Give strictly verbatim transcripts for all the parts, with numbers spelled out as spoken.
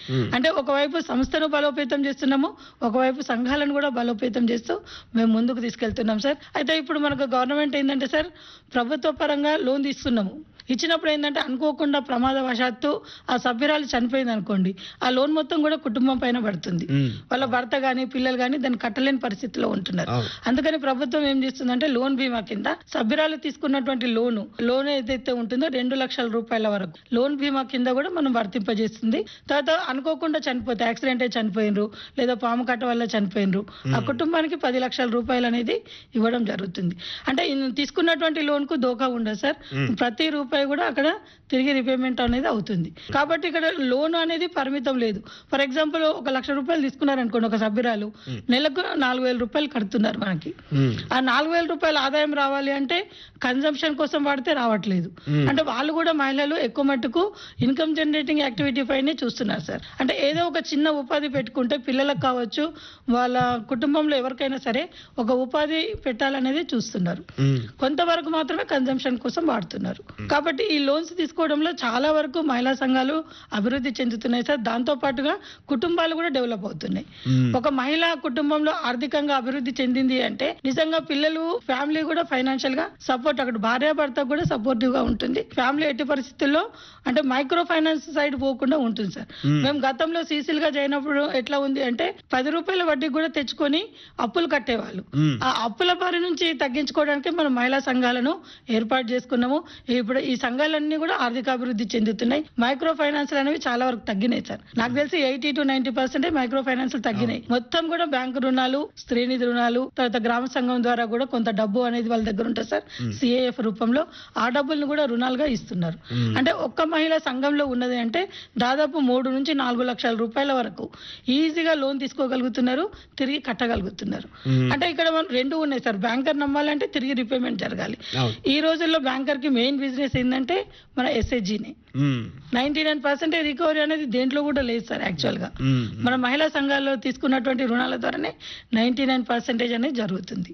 అంటే ఒకవైపు సంస్థను బలోపేతం చేస్తున్నాము, ఒకవైపు సంఘాలను కూడా బలోపేతం చేస్తూ మేము ముందుకు తీసుకెళ్తున్నాం సార్. అయితే ఇప్పుడు మనకు గవర్నమెంట్ ఏంటంటే సార్, ప్రభుత్వ పరంగా లోన్ తీసుకున్నాము. ఇచ్చినప్పుడు ఏంటంటే అనుకోకుండా ప్రమాదవశాత్తు ఆ సభ్యురాలు చనిపోయింది అనుకోండి, ఆ లోన్ మొత్తం కూడా కుటుంబం పైన పడుతుంది. వాళ్ళ భర్త గాని పిల్లలు గాని దాన్ని కట్టలేని పరిస్థితిలో ఉంటున్నారు. అందుకని ప్రభుత్వం ఏం చేస్తుందంటే లోన్ బీమా కింద సభ్యురాలు తీసుకున్నటువంటి లోను లోన్ ఏదైతే ఉంటుందో రెండు లక్షల రూపాయల వరకు లోన్ బీమా కింద కూడా మనం వర్తింపజేస్తుంది. తర్వాత అనుకోకుండా చనిపోతే యాక్సిడెంట్ అయి చనిపోయినరు లేదా పాము కట్ట వల్ల చనిపోయినరు, ఆ కుటుంబానికి పది లక్షల రూపాయలు అనేది ఇవ్వడం జరుగుతుంది. అంటే ఇన్ తీసుకున్నటువంటి లోన్ కు దోకా ఉండదు సార్. ప్రతి రూపాయి కూడా అక్కడ తిరిగి రిపేమెంట్ అనేది అవుతుంది. కాబట్టి ఇక్కడ లోన్ అనేది పరిమితం లేదు. ఫర్ ఎగ్జాంపుల్ ఒక లక్ష రూపాయలు తీసుకున్నారనుకోండి ఒక సభ్యురాలు, నెలకు నాలుగు వేల రూపాయలు కడుతున్నారు మనకి. ఆ నాలుగు వేల రూపాయల ఆదాయం రావాలి అంటే కన్జంప్షన్ కోసం వాడితే రావట్లేదు. అంటే వాళ్ళు కూడా మహిళలు ఎక్కువ మట్టుకు ఇన్కమ్ జనరేటింగ్ యాక్టివిటీ పైనే చూస్తున్నారు సార్. అంటే ఏదో ఒక చిన్న ఉపాధి పెట్టుకుంటే పిల్లలకు కావచ్చు, వాళ్ళ కుటుంబంలో ఎవరికైనా సరే ఒక ఉపాధి పెట్టాలనేది చూస్తున్నారు. కొంతవరకు మాత్రమే కన్జంప్షన్ కోసం వాడుతున్నారు. కాబట్టి ఈ లోన్స్ తీసుకోవడంలో చాలా వరకు మహిళా సంఘాలు అభివృద్ధి చెందుతున్నాయి సార్. దాంతో పాటుగా కుటుంబాలు కూడా డెవలప్ అవుతున్నాయి. ఒక మహిళా కుటుంబంలో ఆర్థికంగా అభివృద్ధి చెందింది అంటే నిజంగా పిల్లలు ఫ్యామిలీ కూడా ఫైనాన్షియల్ గా సపోర్ట్, అక్కడ భార్యాభర్త కూడా సపోర్టివ్ గా ఉంటుంది. ఫ్యామిలీ ఎట్టి పరిస్థితుల్లో అంటే మైక్రో ఫైనాన్స్ సైడ్ పోకుండా ఉంటుంది సార్. మేము గతంలో సీసీల్ గా చేయనప్పుడు ఎట్లా ఉంది అంటే పది రూపాయల వడ్డీ కూడా తెచ్చుకొని అప్పులు కట్టేవాళ్ళు. ఆ అప్పుల బారి నుంచి తగ్గించుకోవడానికి మనం మహిళా సంఘాలను ఏర్పాటు చేసుకున్నాము. ఇప్పుడు ఈ సంఘాలన్నీ కూడా ఆర్థికాభివృద్ధి చెందుతున్నాయి. మైక్రో ఫైనాన్స్ అనేవి చాలా వరకు తగ్గినాయి సార్. నాకు తెలిసి eighty to ninety percent micro finance తగ్గినాయి. మొత్తం కూడా బ్యాంకు రుణాలు, స్త్రీనిధి రుణాలు, తర్వాత గ్రామ సంఘం ద్వారా కూడా కొంత డబ్బు అనేది వాళ్ళ దగ్గర ఉంటుంది సార్, సిఏఎఫ్ రూపంలో. ఆ డబ్బులను కూడా రుణాలుగా ఇస్తున్నారు. అంటే ఒక్క మహిళా సంఘంలో ఉన్నది అంటే దాదాపు మూడు నుంచి నాలుగు లక్షల రూపాయల వరకు ఈజీగా లోన్ తీసుకోగలుగుతున్నారు, తిరిగి కట్టగలుగుతున్నారు. అంటే ఇక్కడ మనం రెండు ఉన్నాయి సార్. బ్యాంకర్ నమ్మాలంటే తిరిగి రిపేమెంట్ జరగాలి. ఈ రోజుల్లో బ్యాంకర్ కి మెయిన్ బిజినెస్ ఏంటంటే మన ఎస్హెచ్జినే. నైన్టీ నైన్ పర్సెంటేజ్ రికవరీ అనేది దేంట్లో కూడా లేదు సార్. యాక్చువల్ గా మన మహిళా సంఘాల్లో తీసుకున్నటువంటి రుణాల ద్వారానే నైన్టీ నైన్ పర్సెంటేజ్ అనేది జరుగుతుంది.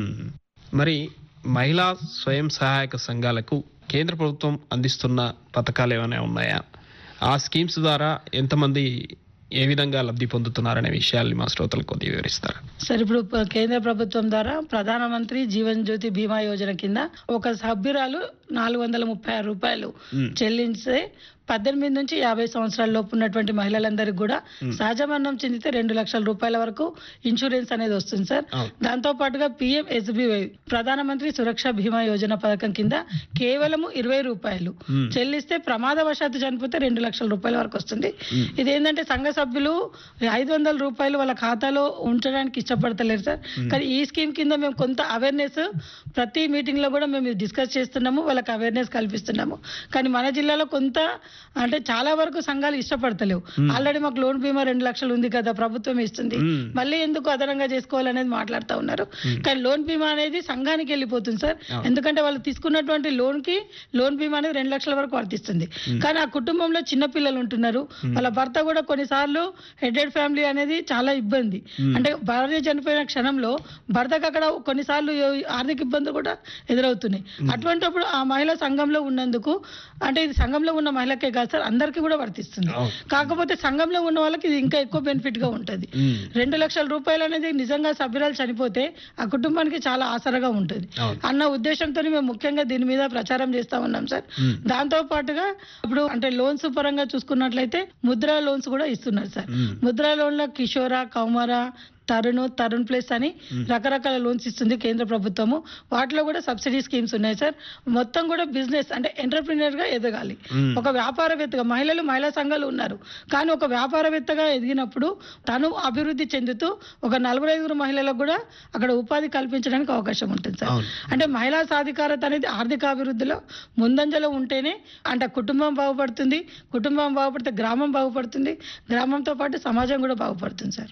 మరి మహిళా స్వయం సహాయక సంఘాలకు కేంద్ర ప్రభుత్వం అందిస్తున్న పథకాలు ఏమైనా ఉన్నాయా? ఆ స్కీమ్స్ ద్వారా ఎంతమంది ఏ విధంగా లబ్ధి పొందుతున్నారనే విషయాల్ని మా శ్రోతలకు కొద్దిగా వివరిస్తారు సార్. ఇప్పుడు కేంద్ర ప్రభుత్వం ద్వారా ప్రధానమంత్రి జీవన్ జ్యోతి బీమా యోజన కింద ఒక సభ్యురాలు నాలుగు వందల ముప్పై ఆరు రూపాయలు చెల్లించే పద్దెనిమిది నుంచి యాభై సంవత్సరాల లోపు ఉన్నటువంటి మహిళలందరికీ కూడా సహజ మరణం చెందితే రెండు లక్షల రూపాయల వరకు ఇన్సూరెన్స్ అనేది వస్తుంది సార్. దాంతో పాటుగా పిఎం ఎస్బీవై ప్రధానమంత్రి సురక్ష బీమా యోజన పథకం కింద కేవలం ఇరవై రూపాయలు చెల్లిస్తే ప్రమాదవశాత్తు చనిపోతే రెండు లక్షల రూపాయల వరకు వస్తుంది. ఇదేంటంటే సంఘ సభ్యులు ఐదు వందల రూపాయలు వాళ్ళ ఖాతాలో ఉంచడానికి ఇష్టపడతలేరు సార్. కానీ ఈ స్కీమ్ కింద మేము కొంత అవేర్నెస్ ప్రతి మీటింగ్ లో కూడా మేము డిస్కస్ చేస్తున్నాము, వాళ్ళకి అవేర్నెస్ కల్పిస్తున్నాము. కానీ మన జిల్లాలో కొంత అంటే చాలా వరకు సంఘాలు ఇష్టపడతలేవు. ఆల్రెడీ మాకు లోన్ బీమా రెండు లక్షలు ఉంది కదా, ప్రభుత్వం ఇస్తుంది, మళ్ళీ ఎందుకు అదనంగా చేసుకోవాలనేది మాట్లాడుతూ ఉన్నారు. కానీ లోన్ బీమా అనేది సంఘానికి వెళ్ళిపోతుంది సార్. ఎందుకంటే వాళ్ళు తీసుకున్నటువంటి లోన్ కి లోన్ బీమా అనేది రెండు లక్షల వరకు వర్తిస్తుంది. కానీ ఆ కుటుంబంలో చిన్న పిల్లలు ఉంటున్నారు, వాళ్ళ భర్త కూడా కొన్నిసార్లు హెడెడ్ ఫ్యామిలీ అనేది చాలా ఇబ్బంది. అంటే భార్య చనిపోయిన క్షణంలో భర్తకు అక్కడ కొన్నిసార్లు ఆర్థిక ఇబ్బందులు కూడా ఎదురవుతున్నాయి. అటువంటిప్పుడు ఆ మహిళా సంఘంలో ఉన్నందుకు, అంటే ఇది సంఘంలో ఉన్న మహిళకే కాదు సార్, అందరికీ కూడా వర్తిస్తుంది. కాకపోతే సంఘంలో ఉన్న వాళ్ళకి ఇది ఇంకా ఎక్కువ బెనిఫిట్ గా ఉంటది. రెండు లక్షల రూపాయలు అనేది నిజంగా సభ్యురాలు చనిపోతే ఆ కుటుంబానికి చాలా ఆసరగా ఉంటుంది అన్న ఉద్దేశంతో మేము ముఖ్యంగా దీని మీద ప్రచారం చేస్తా ఉన్నాం సార్. దాంతో పాటుగా ఇప్పుడు అంటే లోన్స్ పరంగా చూసుకున్నట్లయితే ముద్రా లోన్స్ కూడా ఇస్తున్నారు సార్. ముద్రా లోన్ల కిషోర, కౌమార, తరుణ్, తరుణ్ ప్లస్ అని రకరకాల లోన్స్ ఇస్తుంది కేంద్ర ప్రభుత్వము. వాటిలో కూడా సబ్సిడీ స్కీమ్స్ ఉన్నాయి సార్. మొత్తం కూడా బిజినెస్ అంటే ఎంటర్ప్రినర్ గా ఎదగాలి. ఒక వ్యాపారవేత్తగా మహిళలు మహిళా సంఘాలు ఉన్నారు, కానీ ఒక వ్యాపారవేత్తగా ఎదిగినప్పుడు తను అభివృద్ధి చెందుతూ ఒక నలుగురు ఐదుగురు మహిళలకు కూడా అక్కడ ఉపాధి కల్పించడానికి అవకాశం ఉంటుంది సార్. అంటే మహిళా సాధికారత అనేది ఆర్థిక అభివృద్ధిలో ముందంజలో ఉంటేనే అంటే కుటుంబం బాగుపడుతుంది, కుటుంబం బాగుపడితే గ్రామం బాగుపడుతుంది, గ్రామంతో పాటు సమాజం కూడా బాగుపడుతుంది సార్.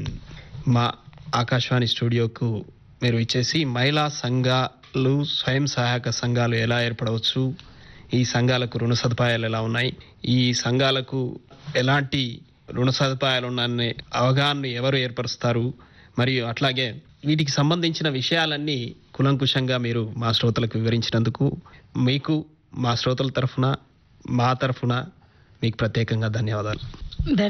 మా ఆకాశవాణి స్టూడియోకు మీరు ఇచ్చేసి మహిళా సంఘాలు, స్వయం సహాయక సంఘాలు ఎలా ఏర్పడవచ్చు, ఈ సంఘాలకు రుణ సదుపాయాలు ఎలా ఉన్నాయి, ఈ సంఘాలకు ఎలాంటి రుణ సదుపాయాలు ఉన్నాయనే అవగాహన ఎవరు ఏర్పరుస్తారు, మరియు అట్లాగే వీటికి సంబంధించిన విషయాలన్నీ కులంకుశంగా మీరు మా శ్రోతలకు వివరించినందుకు మీకు మా శ్రోతల తరఫున, మా తరఫున మీకు ప్రత్యేకంగా ధన్యవాదాలు.